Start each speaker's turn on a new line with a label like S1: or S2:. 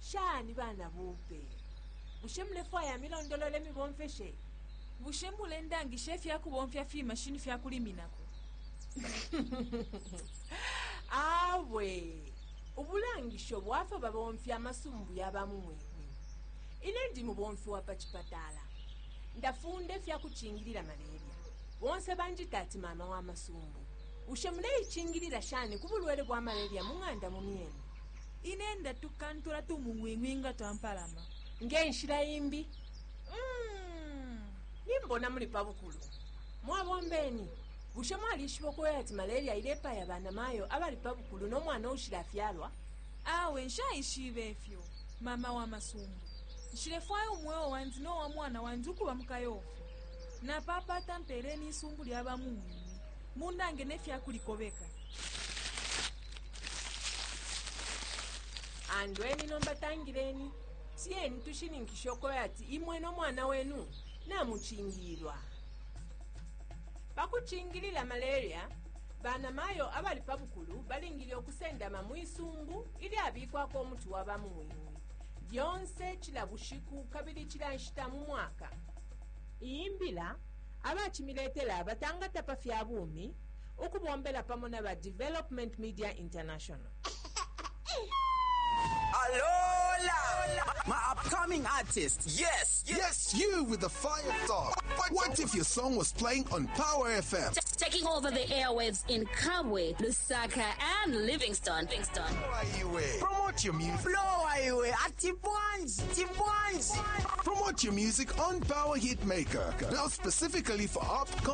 S1: shani bana bupe bushemule fwa ya milondolole mibomfeshe
S2: bushemule ndangi chef yakubomfya fi machine fya kuliminako
S1: awe ubulangisho bwafa babomfya amasumbu yabamuwe ine ndi mubomfi wa pachipatala ndafunde fya kuchingirira malaria wonse banjitati mama wa masumbu ushemule ichingirira shani kubulwele bwa malaria munganda mumienu
S2: ine ndatukantula tumungwingwinga twampalama
S1: ngenshira imbi nimbona muli pabukulu mwabombeni bushemwali ishiboko yati malaria ilepa ya bana mayo abali pabukulu nomwana ushira fyalwa
S2: awe nshayishibe efyo mama wa masumbu nshirefwayo umwewo wanzi no wa mwana wanzi ukuba mukayofu na papa tampereni isumbu lyaba mungu mundange nefya kulikobeka
S1: andweni nombatangireni tiyeni tushininkishoko yati imwe nomwana wenu namuchingirwa pakuchingirira malaria bana mayo abali pabukulu balingirira okusendama muisumbu ili abikwako omuti wabamuwinwi byonse kila bushiku kabiri kila nshita mu mwaka iyimbila abachimiletela abatangata pafya bumi okubombela pamona ba Development Media International.
S3: Alola! My upcoming artist.
S4: Yes, you with the fire thought. What if your song was playing on Power FM?
S5: Taking over the airwaves in Kabwe, Lusaka, and Livingston.
S4: Promote your music.
S3: Flow highway at Tipwanzi.
S4: Promote your music on Power Hitmaker. Built specifically for upcoming